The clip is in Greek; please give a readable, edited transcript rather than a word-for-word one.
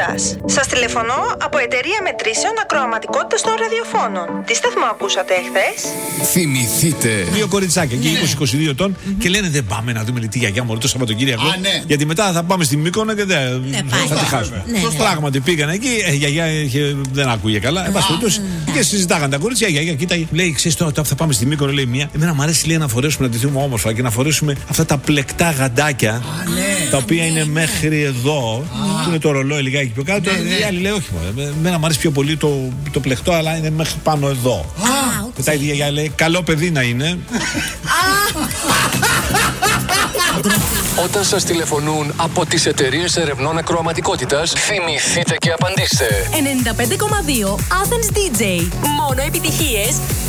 Ελλάδας. Σας τηλεφωνώ από εταιρεία μετρήσεων ακροαματικότητας των ραδιοφώνων. Τι σταθμό ακούσατε εχθές? Θυμηθείτε. Δύο κοριτσάκια εκεί, 20-22 ετών, και λένε δεν πάμε να δούμε τη γιαγιά μου το Σαββατοκύριακο. Γιατί μετά θα πάμε στη Μύκονο και θα τη χάσουμε. Πράγματι πήγαν εκεί, η γιαγιά δεν άκουγε καλά. Και συζητάγαν τα κορίτσια. Η γιαγιά κοίταγε, λέει: ξέρεις τώρα θα πάμε στη Μύκονο, λέει μία. Εμένα μου αρέσει, λέει, να φορέσουμε, να ντυθούμε όμορφα και να φορέσουμε αυτά τα πλεκτά γαντάκια, τα οποία είναι μέχρι εδώ, που είναι το ρολόι λιγάκι πιο κάτω. Η άλλη λέει: όχι, εμένα μου αρέσει πιο πολύ το πλεκτό, αλλά είναι μέχρι πάνω εδώ. Μετά η γιαγιά λέει: καλό παιδί να είναι. Όταν σας τηλεφωνούν από τις εταιρείες ερευνών ακροαματικότητας, θυμηθείτε και απαντήστε. 95,2 Athens DJ. Μόνο επιτυχίες